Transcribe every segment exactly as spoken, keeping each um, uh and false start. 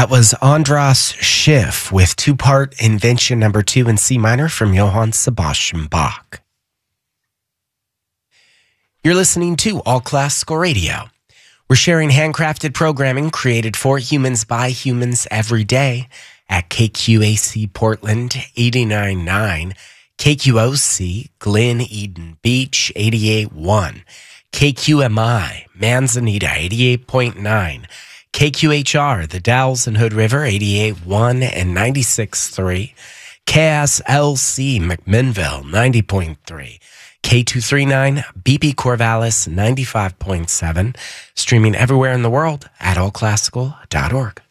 That was Andras Schiff with two-part Invention number two in C minor from Johann Sebastian Bach. You're listening to All Classical Radio. We're sharing handcrafted programming created for humans by humans every day at K Q A C Portland eighty-nine point nine, K Q O C Glen Eden Beach eighty-eight point one, K Q M I Manzanita eighty-eight point nine, K Q H R The Dalles and Hood River eighty-eight point one and ninety-six point three, K S L C McMinnville ninety point three, K two thirty-nine B P Corvallis ninety-five point seven, streaming everywhere in the world at all classical dot org.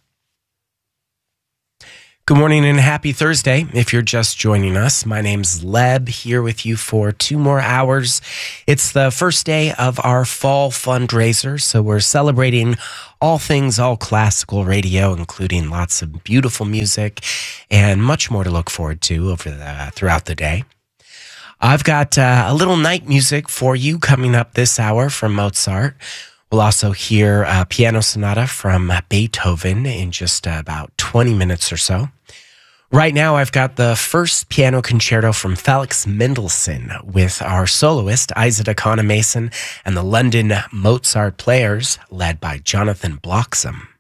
Good morning and happy Thursday. If you're just joining us, my name's Leb, here with you for two more hours. It's the first day of our fall fundraiser, so we're celebrating all things all classical radio, including lots of beautiful music and much more to look forward to over the, throughout the day. I've got uh, a little night music for you coming up this hour from Mozart. We'll also hear a piano sonata from Beethoven in just uh, about twenty minutes or so. Right now, I've got the first piano concerto from Felix Mendelssohn with our soloist, Isadora Kahn Mason, and the London Mozart Players, led by Jonathan Bloxham.